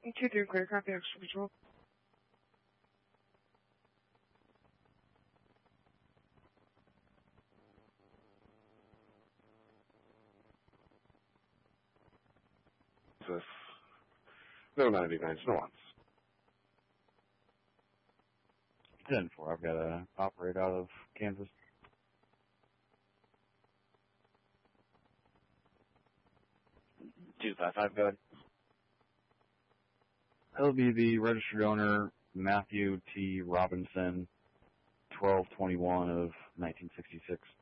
Okay, doing great. Copy extra control. This 099 nuance. 10-4, I've got to operate out of Kansas. $255, go ahead. That'll be the registered owner, Matthew T. Robinson, 12/21 of 1966.